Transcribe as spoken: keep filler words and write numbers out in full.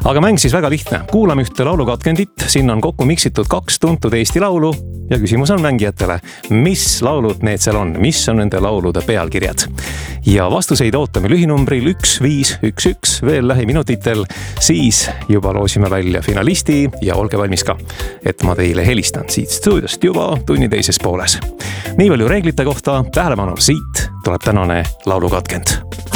aga mäng siis väga lihtne. Kuulame ühte laulukatkendit, sinna on kokku miksitud kaks tuntud Eesti laulu ja küsimus on mängijatele, mis laulud need seal on, mis on nende laulude pealkirjad. Ja vastuseid ootame lühinumbril üks viis üks üks veel lähiminutitel, siis juba loosime välja finalisti ja olge valmis ka, et ma teile helistan siit stuudiost juba tunni teises pooles. Nii palju reeglite kohta, tähelepanu, siit tuleb tänane laulukatkend.